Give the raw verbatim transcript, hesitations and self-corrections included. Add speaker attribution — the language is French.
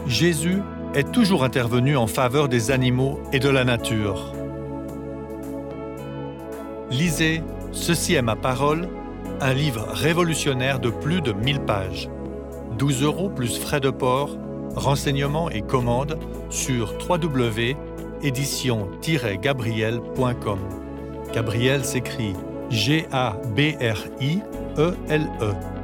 Speaker 1: Jésus est toujours intervenu en faveur des animaux et de la nature. Lisez « Ceci est ma parole », un livre révolutionnaire de plus de mille pages. douze euros plus frais de port, renseignements et commandes sur w w w point édition tiret gabriel point com. Gabriel s'écrit G A B R I E L E.